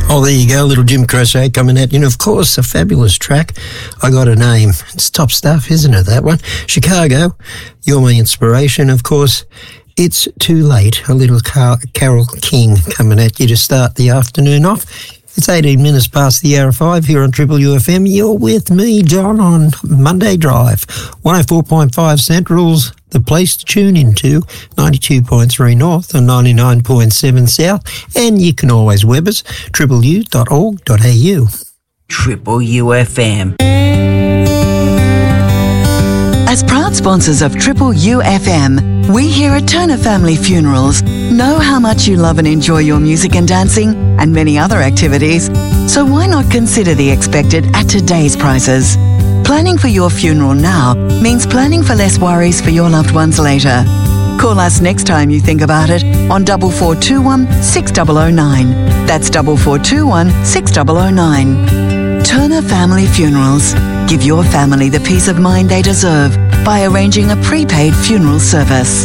Oh, there you go, little Jim Croce coming at you. And of course, a fabulous track. I Got a Name. It's top stuff, isn't it, that one? Chicago, You're My Inspiration. Of course, It's Too Late. A little Carole King coming at you to start the afternoon off. It's 18 minutes past the hour 5 here on Triple UFM. You're with me, John, on Monday Drive. 104.5 Central's the place to tune into, 92.3 North and 99.7 South. And you can always web us, tripleu.org.au. Triple UFM. As proud sponsors of Triple UFM, we here at Turner Family Funerals know how much you love and enjoy your music and dancing and many other activities, so why not consider the expected at today's prices? Planning for your funeral now means planning for less worries for your loved ones later. Call us next time you think about it on 4421 6009. That's 4421 6009. Turner Family Funerals. Give your family the peace of mind they deserve by arranging a prepaid funeral service.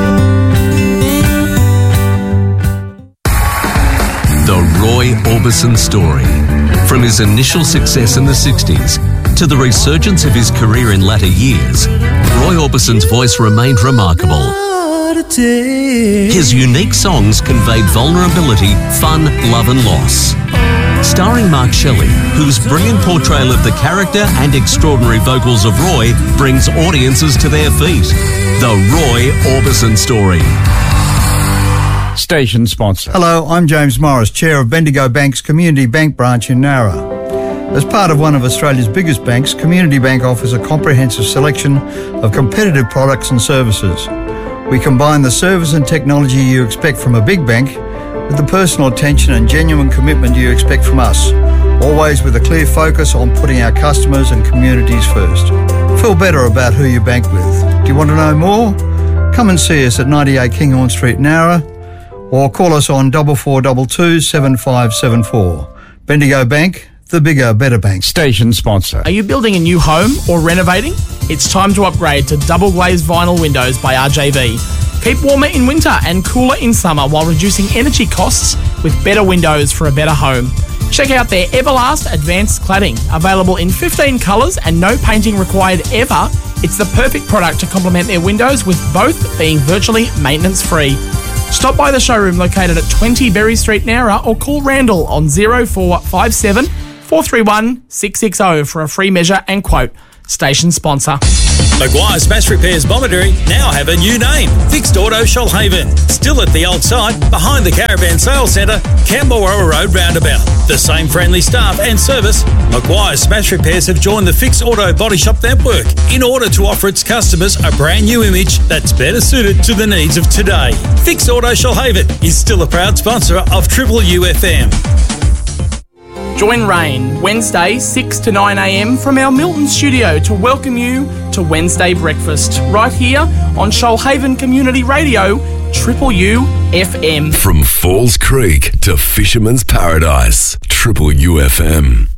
The Roy Orbison story. From his initial success in the 60s to the resurgence of his career in latter years, Roy Orbison's voice remained remarkable. His unique songs conveyed vulnerability, fun, love and loss. Starring Mark Shelley, whose brilliant portrayal of the character and extraordinary vocals of Roy brings audiences to their feet. The Roy Orbison story. Station sponsor. Hello, I'm James Morris, Chair of Bendigo Bank's Community Bank branch in Nowra. As part of one of Australia's biggest banks, Community Bank offers a comprehensive selection of competitive products and services. We combine the service and technology you expect from a big bank with the personal attention and genuine commitment you expect from us, always with a clear focus on putting our customers and communities first. Feel better about who you bank with. Do you want to know more? Come and see us at 98 Kinghorn Street, Nowra, or call us on 4422 7574. Bendigo Bank, the bigger, better bank. Station sponsor. Are you building a new home or renovating? It's time to upgrade to double glazed vinyl windows by RJV. Keep warmer in winter and cooler in summer while reducing energy costs with better windows for a better home. Check out their Everlast Advanced Cladding. Available in 15 colours and no painting required ever, it's the perfect product to complement their windows, with both being virtually maintenance-free. Stop by the showroom located at 20 Berry Street, Nowra, or call Randall on 0457 431 660 for a free measure and quote. Station sponsor. Maguire Smash Repairs Bomaderry now have a new name, Fixed Auto Shoalhaven. Still at the old site, behind the Caravan Sales Centre, Campbell Road roundabout. The same friendly staff and service, Maguire Smash Repairs have joined the Fixed Auto Body Shop network in order to offer its customers a brand new image that's better suited to the needs of today. Fixed Auto Shoalhaven is still a proud sponsor of Triple UFM. Join Rain Wednesday 6 to 9 a.m. from our Milton studio to welcome you to Wednesday breakfast right here on Shoalhaven Community Radio, Triple UFM. From Falls Creek to Fisherman's Paradise, Triple UFM.